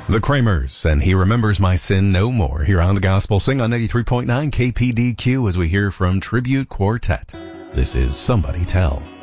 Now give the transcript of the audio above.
The Kramers, and He Remembers My Sin No More, here on the Gospel Sing on 93.9 KPDQ as we hear from Tribute Quartet. This is Somebody Tell.